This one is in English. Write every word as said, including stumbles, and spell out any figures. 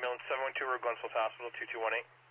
ambulance seven one two Road Glenfield Hospital, two two one eight.